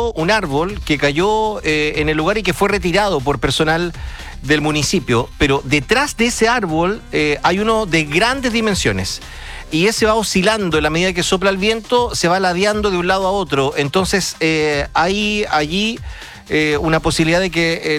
ocurrió un árbol que cayó en el lugar y que fue retirado por personal del municipio, pero detrás de ese árbol hay uno de grandes dimensiones. Y ese va oscilando en la medida que sopla el viento, se va ladeando de un lado a otro. Entonces, allí una posibilidad de que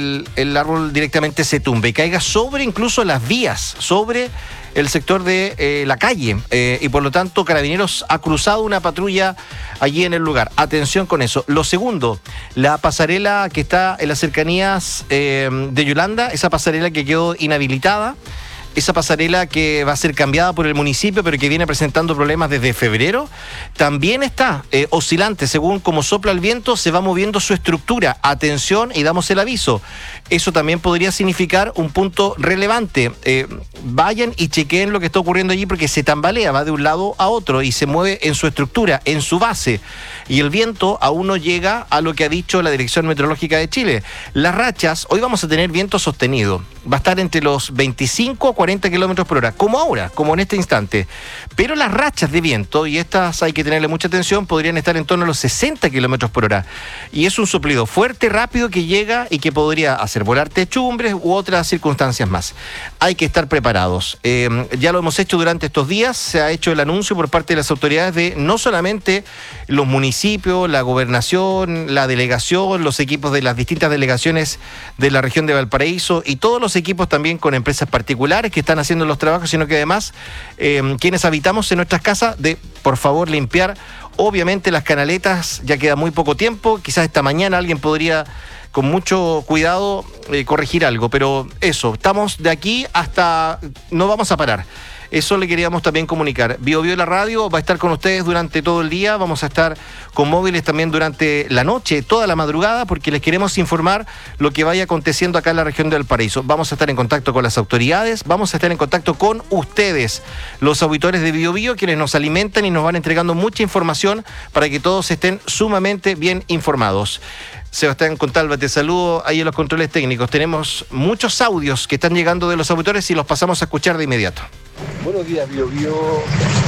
el árbol directamente se tumbe y caiga sobre incluso las vías, sobre el sector de la calle. Y por lo tanto, Carabineros ha cruzado una patrulla allí en el lugar. Atención con eso. Lo segundo, la pasarela que está en las cercanías de Yolanda, esa pasarela que quedó inhabilitada, esa pasarela que va a ser cambiada por el municipio, pero que viene presentando problemas desde febrero, también está oscilante. Según como sopla el viento, se va moviendo su estructura. Atención, y damos el aviso. Eso también podría significar un punto relevante. Vayan y chequeen lo que está ocurriendo allí, porque se tambalea, va de un lado a otro y se mueve en su estructura, en su base. Y el viento aún no llega a lo que ha dicho la Dirección Meteorológica de Chile. Las rachas, hoy vamos a tener viento sostenido. Va a estar entre los 25 a 40 kilómetros por hora, como ahora, como en este instante. Pero las rachas de viento, y estas hay que tenerle mucha atención, podrían estar en torno a los 60 kilómetros por hora. Y es un soplido fuerte, rápido, que llega y que podría hacer volar techumbres u otras circunstancias más. Hay que estar preparados. Ya lo hemos hecho durante estos días, se ha hecho el anuncio por parte de las autoridades de no solamente los municipios, la gobernación, la delegación, los equipos de las distintas delegaciones de la región de Valparaíso y todos los equipos también con empresas particulares que están haciendo los trabajos, sino que además quienes habitamos en nuestras casas, de por favor limpiar obviamente las canaletas. Ya queda muy poco tiempo, quizás esta mañana alguien podría con mucho cuidado corregir algo, pero eso, estamos de aquí hasta, no vamos a parar. Eso le queríamos también comunicar. BioBio la radio va a estar con ustedes durante todo el día. Vamos a estar con móviles también durante la noche, toda la madrugada, porque les queremos informar lo que vaya aconteciendo acá en la región de Valparaíso. Vamos a estar en contacto con las autoridades, vamos a estar en contacto con ustedes, los auditores de BioBio, quienes nos alimentan y nos van entregando mucha información para que todos estén sumamente bien informados. Sebastián Contalva, te saludo ahí en los controles técnicos. Tenemos muchos audios que están llegando de los auditores y los pasamos a escuchar de inmediato. Buenos días, BioBio.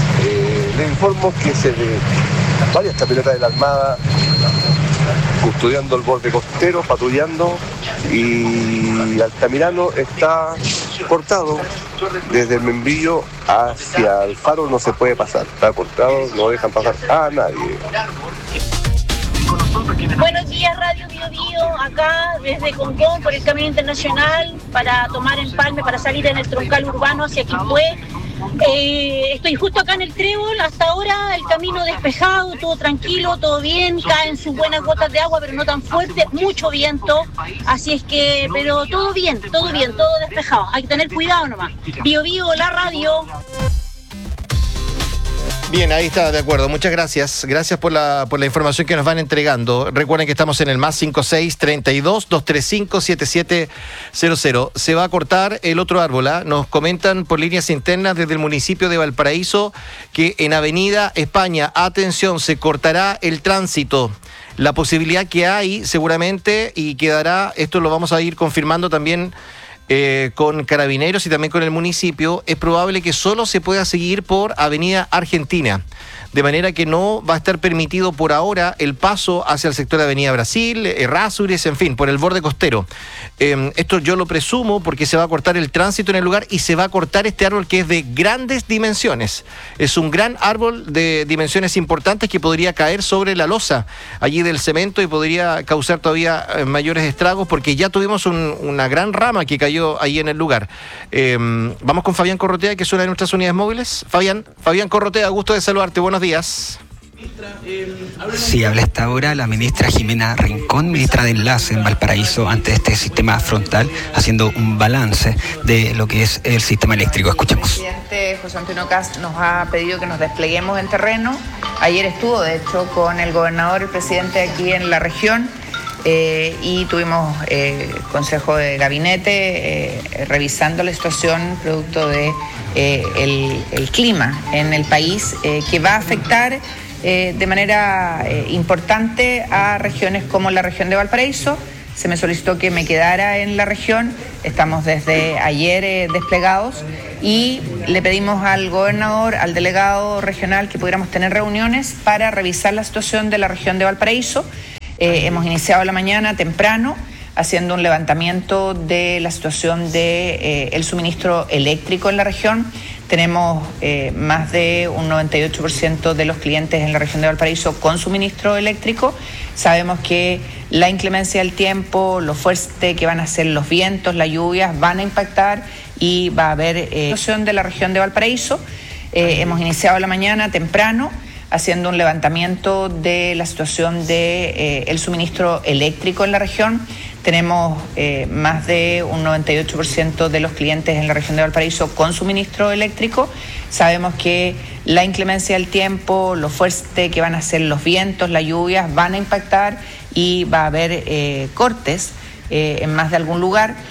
Le informo que varias camionetas de la Armada custodiando el borde costero, patrullando, y Altamirano está cortado. Desde el Membrillo hacia el Faro no se puede pasar, está cortado, no dejan pasar a nadie. Buenos días, Radio BioBio, acá desde Concón por el Camino Internacional para tomar empalme, para salir en el troncal urbano hacia Quilpué. Estoy justo acá en el Trébol, hasta ahora el camino despejado, todo tranquilo, todo bien, caen sus buenas gotas de agua, pero no tan fuerte, mucho viento, así es que, pero todo bien, todo despejado, hay que tener cuidado nomás. BioBio, la radio. Bien, ahí está, de acuerdo. Muchas gracias. Gracias por la información que nos van entregando. Recuerden que estamos en el +56 32 235 7700. Se va a cortar el otro árbol, ¿eh? Nos comentan por líneas internas desde el municipio de Valparaíso que en Avenida España, atención, se cortará el tránsito. La posibilidad que hay seguramente y quedará, esto lo vamos a ir confirmando también con Carabineros y también con el municipio, es probable que solo se pueda seguir por Avenida Argentina, de manera que no va a estar permitido por ahora el paso hacia el sector de Avenida Brasil, Errázuriz, en fin, por el borde costero. Esto yo lo presumo porque se va a cortar el tránsito en el lugar y se va a cortar este árbol que es de grandes dimensiones. Es un gran árbol de dimensiones importantes que podría caer sobre la losa allí del cemento y podría causar todavía mayores estragos porque ya tuvimos una gran rama que cayó ahí en el lugar. Vamos con Fabián Corrotea, que es una de nuestras unidades móviles. Fabián Corrotea, gusto de saludarte. Buenos días. Sí, habla hasta ahora la ministra Jimena Rincón, ministra de Enlace en Valparaíso, ante este sistema frontal, haciendo un balance de lo que es el sistema eléctrico. Escuchemos. El presidente José Antonio Kast nos ha pedido que nos despleguemos en terreno. Ayer estuvo, de hecho, con el gobernador, el presidente aquí en la región, y tuvimos consejo de gabinete revisando la situación producto de el clima en el país, que va a afectar de manera importante a regiones como la región de Valparaíso. Se me solicitó que me quedara en la región, estamos desde ayer desplegados y le pedimos al gobernador, al delegado regional, que pudiéramos tener reuniones para revisar la situación de la región de Valparaíso. Hemos iniciado la mañana temprano haciendo un levantamiento de la situación del suministro eléctrico en la región. Tenemos más de un 98% de los clientes en la región de Valparaíso con suministro eléctrico. Sabemos que la inclemencia del tiempo, lo fuerte que van a ser los vientos, las lluvias, van a impactar y va a haber situación de la región de Valparaíso. Hemos iniciado la mañana temprano haciendo un levantamiento de la situación del suministro eléctrico en la región. Tenemos más de un 98% de los clientes en la región de Valparaíso con suministro eléctrico. Sabemos que la inclemencia del tiempo, lo fuerte que van a ser los vientos, las lluvias, van a impactar y va a haber cortes en más de algún lugar.